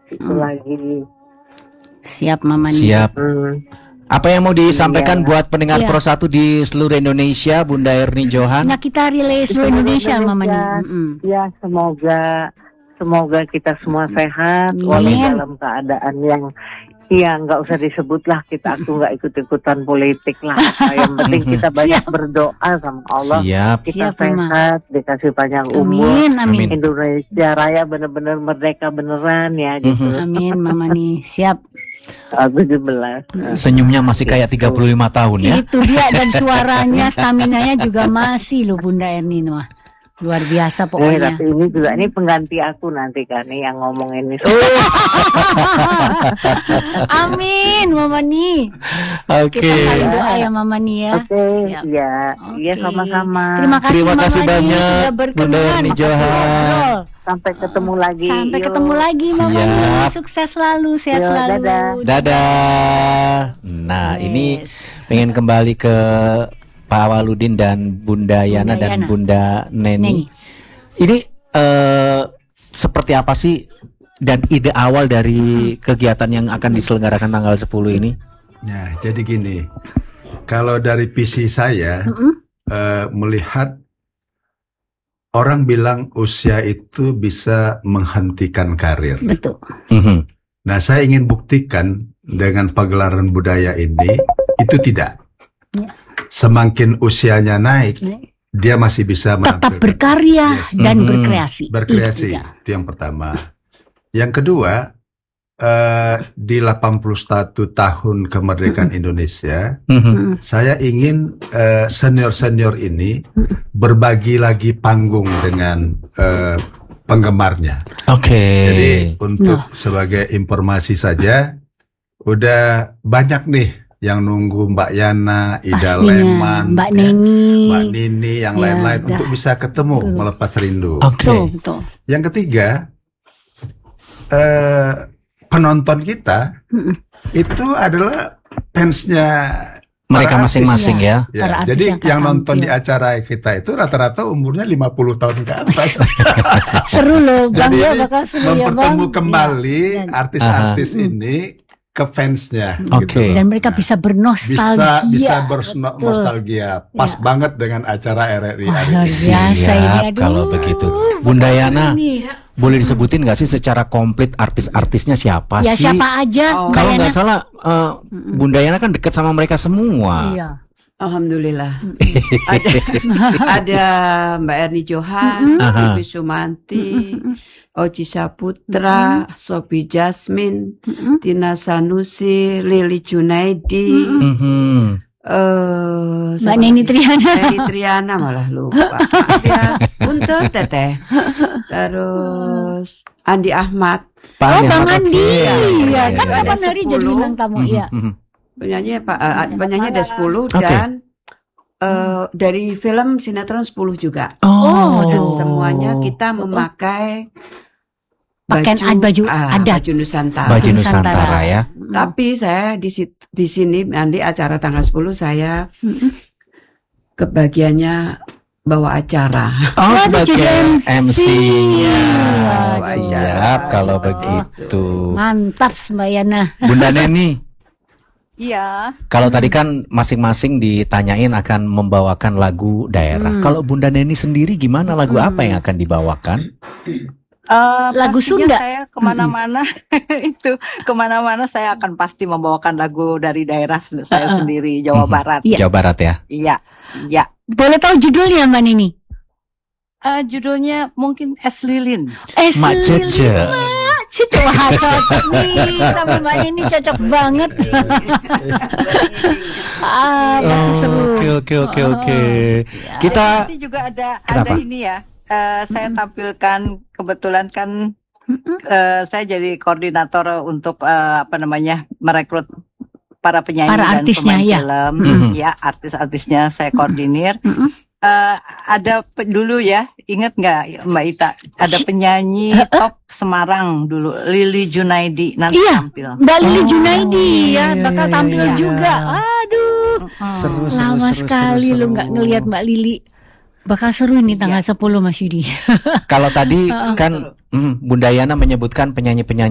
itu lagi. Siap Mama Ni. Siap. Apa yang mau disampaikan buat pendengar Iya. Pro 1 di seluruh Indonesia, Bunda Erni Johan? Nah, kita relay seluruh Indonesia Mama Ni. Ya, semoga kita semua sehat, walau dalam keadaan yang nggak usah disebut lah, aku nggak ikut-ikutan politik lah. Yang penting kita banyak berdoa sama Allah. Kita sehat, dikasih panjang umur. Amin. Indonesia Raya benar-benar merdeka beneran ya gitu. Amin Mama Ni. Siap. 17. Senyumnya masih kayak 35 tahun ya. Itu dia, dan suaranya, staminanya juga masih loh Bunda Erni mah. Luar biasa pokoknya. Tapi ini pengganti aku nanti kan nih yang ngomong ini. Amin Mama Ni. Oke. Kita saling doa ya Mama Ni ya. Iya sama-sama. Terima kasih banyak Bunda Erni Johan. Sampai ketemu lagi. Sampai ketemu lagi Mama Ni. Sukses selalu, sehat selalu. Dadah. Nah, ini pengen kembali ke Pak Awaludin dan Bunda Yana dan Bunda Neni. Ini seperti apa sih dan ide awal dari kegiatan yang akan diselenggarakan tanggal 10 ini? Ya, jadi gini. Kalau dari visi saya melihat orang bilang usia itu bisa menghentikan karir. Betul. Nah, saya ingin buktikan dengan pagelaran budaya ini itu tidak. Semakin usianya naik, dia masih bisa tetap berkarya dan berkreasi. Berkreasi, itu yang pertama. Yang kedua, di 81 tahun kemerdekaan Indonesia, saya ingin senior-senior ini berbagi lagi panggung dengan penggemarnya. Jadi untuk sebagai informasi saja, udah banyak nih yang nunggu Mbak Yana, Ida Leman, Mbak Nini, yang lain-lain untuk bisa ketemu melepas rindu. Betul. Yang ketiga, penonton kita itu adalah fansnya mereka masing-masing ya. Jadi yang nonton di acara kita itu rata-rata umurnya 50 tahun ke atas. Seru loh Bang. Jadi bakal seru mempertemu ya, Bang. kembali artis-artis ini ke fansnya, gitu. Dan mereka bisa bernostalgia. Bisa bernostalgia. Pas banget dengan acara RRI hari ini. Siap kalau begitu. Bunda Yana, boleh disebutin nggak sih secara komplit artis-artisnya siapa sih? Ya siapa aja. Kalau nggak salah, Bunda Yana kan dekat sama mereka semua. Iya. Alhamdulillah. ada Mbak Erni Johan, Bibi Sumanti, Oci Saputra, Sophie Jasmine, Tina Sanusi, Lili Junaidi, Mbak Neni Triana. Neni Triana malah lupa. Ya, untuk Teteh. Terus Andi Ahmad. Bang Andi. Iya, kan kapan hari jadi bintang tamu ya. Penyanyi ada 10 dan dari film sinetron 10 juga. Dan semuanya kita memakai baju adat, baju Nusantara. Baju Nusantara ya. Tapi saya di sini nanti acara tanggal 10 saya kebagiannya bawa acara. Sebagai MC-nya. Siap kalau begitu. Mantap Mbak Yana. Bunda Neni. Iya. Kalau tadi kan masing-masing ditanyain akan membawakan lagu daerah. Kalau Bunda Neni sendiri gimana, lagu apa yang akan dibawakan? Lagu Sunda. Saya kemana-mana kemana-mana saya akan pasti membawakan lagu dari daerah saya sendiri, Jawa Barat. Jawa Barat ya. Iya. Boleh tahu judulnya Mbak Nini? Judulnya mungkin Es Lilin. Mak Cece. Wah, cocok nih sama Mbak Nini, cocok banget. Masih seru. Oke. Kita nanti juga ada ini ya. Saya tampilkan kebetulan kan saya jadi koordinator untuk merekrut para penyanyi dan pemain film. Ya, artis-artisnya saya koordinir. Ada dulu ya, ingat nggak Mbak Ita? Ada penyanyi top Semarang dulu, Lili Junaidi nanti tampil. Mbak Lili Junaidi bakal tampil juga. Aduh, seru lama sekali lo nggak ngelihat Mbak Lili. Bakal seru ini tanggal 10 Mas Yudi. Kalau tadi kan Bunda Yana menyebutkan penyanyi-penyanyi